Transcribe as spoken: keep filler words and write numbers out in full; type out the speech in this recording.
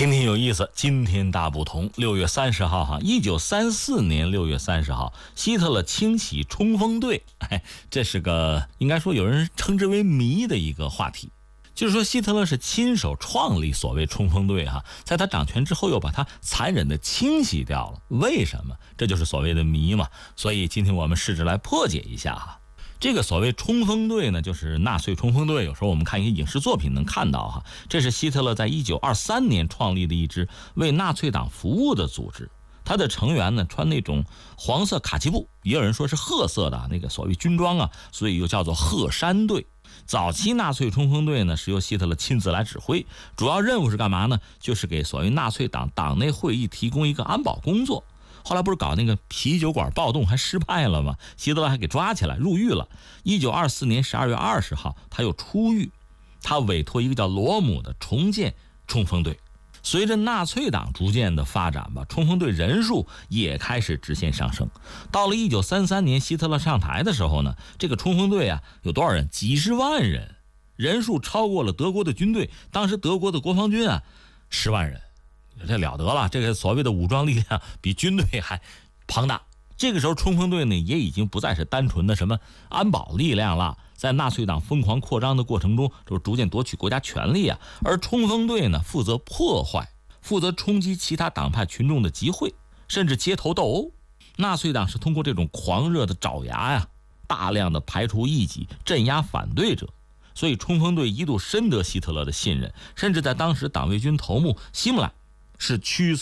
天天有意思，今天大不同。六月三十号哈，一九三四年六月三十号，希特勒清洗冲锋队，哎，这是个应该说有人称之为谜的一个话题。就是说，希特勒是亲手创立所谓冲锋队哈，在他掌权之后又把他残忍的清洗掉了，为什么？这就是所谓的谜嘛。所以今天我们试着来破解一下哈。这个所谓冲锋队呢，就是纳粹冲锋队，有时候我们看一些影视作品能看到哈，这是希特勒在一九二三年创立的一支为纳粹党服务的组织。他的成员呢穿那种黄色卡其布，也有人说是褐色的那个所谓军装啊，所以又叫做褐山队。早期纳粹冲锋队呢是由希特勒亲自来指挥，主要任务是干嘛呢？就是给所谓纳粹党党内会议提供一个安保工作。后来不是搞那个啤酒馆暴动还失败了吗？希特勒还给抓起来入狱了。一九二四年十二月二十号他又出狱，他委托一个叫罗姆的重建冲锋队。随着纳粹党逐渐的发展吧，冲锋队人数也开始直线上升。到了一九三三年希特勒上台的时候呢，这个冲锋队啊有多少人？几十万人，人数超过了德国的军队。当时德国的国防军啊十万人，这了得了，这个所谓的武装力量比军队还庞大。这个时候冲锋队呢也已经不再是单纯的什么安保力量了，在纳粹党疯狂扩张的过程中，就逐渐夺取国家权力啊。而冲锋队呢负责破坏，负责冲击其他党派群众的集会，甚至街头斗殴。纳粹党是通过这种狂热的爪牙呀，大量的排除异己，镇压反对者。所以冲锋队一度深得希特勒的信任，甚至在当时党卫军头目希姆莱是驱